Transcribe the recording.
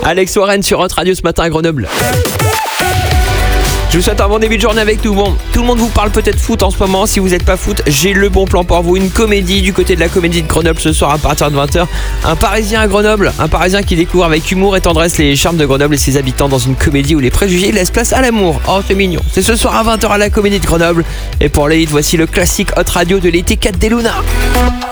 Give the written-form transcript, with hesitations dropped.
Alex Warren sur Hot Radio ce matin à Grenoble. Je vous souhaite un bon début de journée avec tout le monde. Tout le monde vous parle peut-être foot en ce moment. Si vous n'êtes pas foot, j'ai le bon plan pour vous. Une comédie du côté de la Comédie de Grenoble ce soir à partir de 20h. Un Parisien à Grenoble, un Parisien qui découvre avec humour et tendresse les charmes de Grenoble et ses habitants dans une comédie où les préjugés laissent place à l'amour. Oh, c'est mignon. C'est ce soir à 20h à la Comédie de Grenoble. Et pour les hits, voici le classique Hot Radio de l'été 4 des Luna.